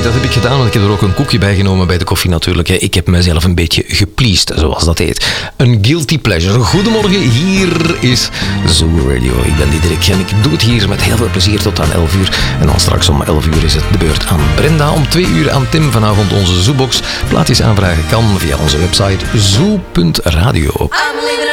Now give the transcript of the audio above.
dat heb ik gedaan en ik heb er ook een koekje bij genomen bij de koffie natuurlijk. Ik heb mezelf een beetje gepleased, zoals dat heet. Een guilty pleasure. Goedemorgen, hier is Zoo Radio. Ik ben Diederik en ik doe het hier met heel veel plezier tot aan 11 uur. En dan straks om 11 uur is het de beurt aan Brenda. Om 2 uur aan Tim. Vanavond onze Zoobox. Plaatjes aanvragen kan via onze website zoo.radio.